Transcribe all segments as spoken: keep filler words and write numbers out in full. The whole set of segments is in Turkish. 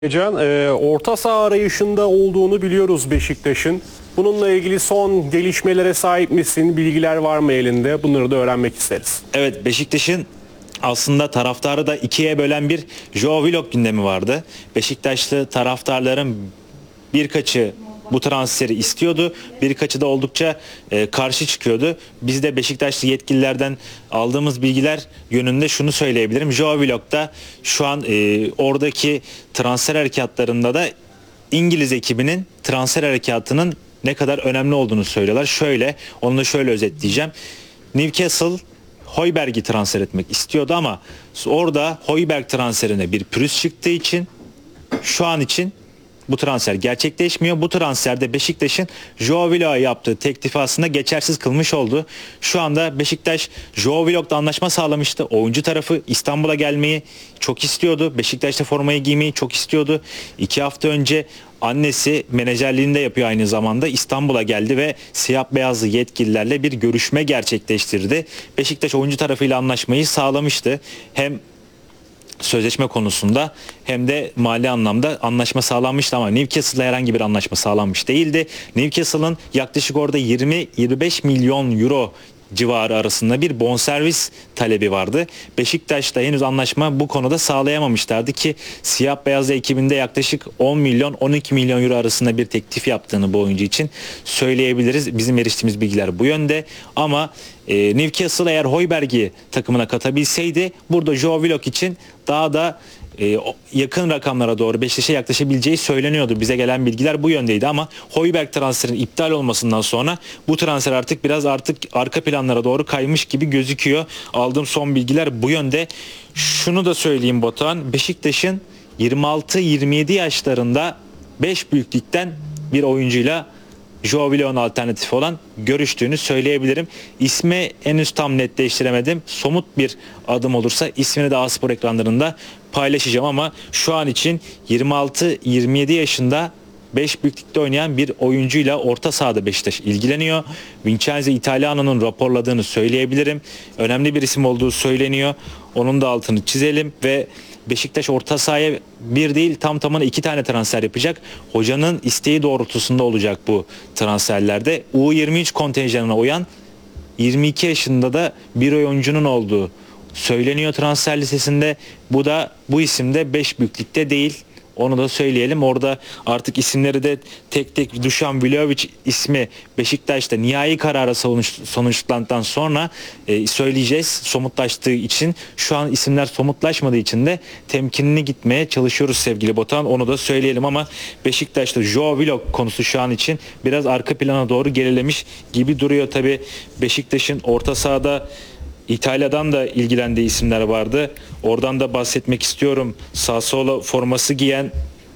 Can, e, orta saha arayışında olduğunu biliyoruz Beşiktaş'ın. Bununla ilgili son gelişmelere sahip misin? Bilgiler var mı elinde? Bunları da öğrenmek isteriz. Evet, Beşiktaş'ın aslında taraftarı da ikiye bölen bir Joao Willock gündemi vardı. Beşiktaşlı taraftarların birkaçı bu transferi istiyordu. Birkaçı da oldukça e, karşı çıkıyordu. Biz de Beşiktaşlı yetkililerden aldığımız bilgiler yönünde şunu söyleyebilirim. Joao Willock da şu an e, oradaki transfer harekatlarında da İngiliz ekibinin transfer harekatının ne kadar önemli olduğunu söylüyorlar. Şöyle, onu da şöyle özetleyeceğim. Newcastle Højbjerg'i transfer etmek istiyordu ama orada Højbjerg transferine bir pürüz çıktığı için şu an için bu transfer gerçekleşmiyor. Bu transferde Beşiktaş'ın Joao Willock'a yaptığı teklifi aslında geçersiz kılmış oldu. Şu anda Beşiktaş Joao Willock'la anlaşma sağlamıştı. Oyuncu tarafı İstanbul'a gelmeyi çok istiyordu. Beşiktaş'ta formayı giymeyi çok istiyordu. İki hafta önce annesi menajerliğini de yapıyor aynı zamanda. İstanbul'a geldi ve siyah beyazlı yetkililerle bir görüşme gerçekleştirdi. Beşiktaş oyuncu tarafıyla anlaşmayı sağlamıştı. Hem sözleşme konusunda hem de mali anlamda anlaşma sağlanmıştı ama Newcastle'la herhangi bir anlaşma sağlanmış değildi. Newcastle'ın yaklaşık orada yirmi yirmi beş milyon euro civarı arasında bir bonservis talebi vardı. Beşiktaş'ta henüz anlaşma bu konuda sağlayamamışlardı ki siyah beyazlı ekibinde yaklaşık on milyon on iki milyon euro arasında bir teklif yaptığını bu oyuncu için söyleyebiliriz. Bizim eriştiğimiz bilgiler bu yönde ama e, Newcastle eğer Højbjerg'i takımına katabilseydi burada Joao Willock için daha da e, yakın rakamlara doğru Beşiktaş'a yaklaşabileceği söyleniyordu. Bize gelen bilgiler bu yöndeydi ama Højbjerg transferinin iptal olmasından sonra bu transfer artık biraz artık arka planlara doğru kaymış gibi gözüküyor. Aldığım son bilgiler bu yönde. Şunu da söyleyeyim Batuhan, Beşiktaş'ın yirmi altı yirmi yedi yaşlarında beş büyüklükten bir oyuncuyla Joao Willock'un alternatifi olan görüştüğünü söyleyebilirim. İsmi henüz tam netleştiremedim. Somut bir adım olursa ismini de A-Spor ekranlarında paylaşacağım ama şu an için yirmi altı yirmi yedi yaşında beş büyüklükte oynayan bir oyuncuyla orta sahada Beşiktaş ilgileniyor. Vincenzo Italiano'nun raporladığını söyleyebilirim. Önemli bir isim olduğu söyleniyor. Onun da altını çizelim ve Beşiktaş orta sahaya bir değil tam tamına iki tane transfer yapacak. Hocanın isteği doğrultusunda olacak bu transferlerde. U yirmi üç kontenjanına uyan yirmi iki yaşında da bir oyuncunun olduğu söyleniyor transfer listesinde. Bu da bu isim de beş büyüklükte değil. Onu da söyleyelim. Orada artık isimleri de tek tek Dušan Vlahović ismi Beşiktaş'ta nihai karara sonuçlandıktan sonra e, söyleyeceğiz. Somutlaştığı için şu an isimler somutlaşmadığı için de temkinli gitmeye çalışıyoruz sevgili Botan. Onu da söyleyelim ama Beşiktaş'ta Joao Willock konusu şu an için biraz arka plana doğru gerilemiş gibi duruyor. Tabii Beşiktaş'ın orta sahada İtalya'dan da ilgilendiği isimler vardı. Oradan da bahsetmek istiyorum. Sassuolo forması giyen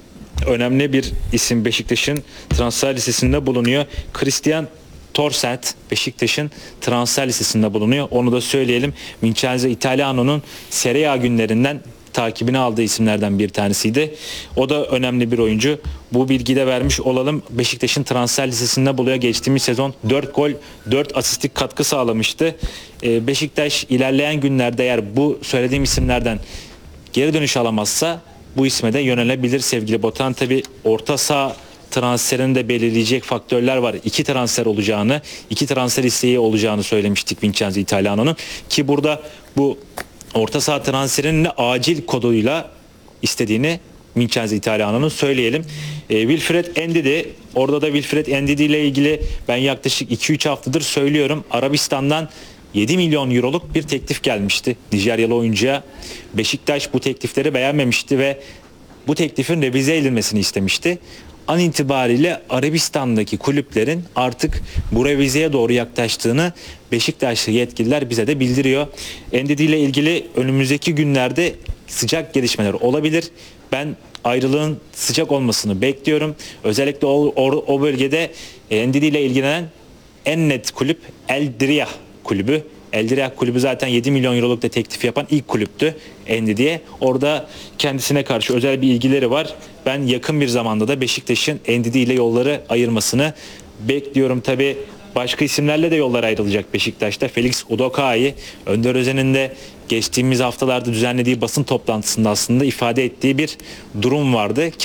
önemli bir isim Beşiktaş'ın transfer listesinde bulunuyor. Christian Torset Beşiktaş'ın transfer listesinde bulunuyor. Onu da söyleyelim. Vincenzo Italiano'nun Serie A günlerinden takibini aldığı isimlerden bir tanesiydi. O da önemli bir oyuncu. Bu bilgiyi de vermiş olalım. Beşiktaş'ın transfer listesinde buluyor. Geçtiğimiz sezon dört gol dört asistlik katkı sağlamıştı. Ee, Beşiktaş ilerleyen günlerde eğer bu söylediğim isimlerden geri dönüş alamazsa bu isme de yönelebilir sevgili Botan. Tabi orta saha transferini de belirleyecek faktörler var. İki transfer olacağını, iki transfer isteği olacağını söylemiştik Vincenzo Italiano'nun. Ki burada bu orta saha transferinin acil koduyla istediğini Vincenzo Italiano'nun söyleyelim. E, Wilfred Ndidi, orada da Wilfred Ndidi ile ilgili ben yaklaşık iki üç haftadır söylüyorum. Arabistan'dan yedi milyon euroluk bir teklif gelmişti Nijeryalı oyuncuya. Beşiktaş bu teklifleri beğenmemişti ve bu teklifin revize edilmesini istemişti. An itibariyle Arabistan'daki kulüplerin artık bu revizeye doğru yaklaştığını Beşiktaşlı yetkililer bize de bildiriyor. Ndidi ile ilgili önümüzdeki günlerde sıcak gelişmeler olabilir. Ben ayrılığın sıcak olmasını bekliyorum. Özellikle o, o, o bölgede Ndidi ile ilgilenen en net kulüp El Diriyah kulübü. El Diriyah kulübü zaten yedi milyon euroluk da teklif yapan ilk kulüptü Ndidi'ye. Orada kendisine karşı özel bir ilgileri var. Ben yakın bir zamanda da Beşiktaş'ın Ndidi ile yolları ayırmasını bekliyorum. Tabi başka isimlerle de yollar ayrılacak Beşiktaş'ta. Felix Udokay, Önder Özen'in de geçtiğimiz haftalarda düzenlediği basın toplantısında aslında ifade ettiği bir durum vardı.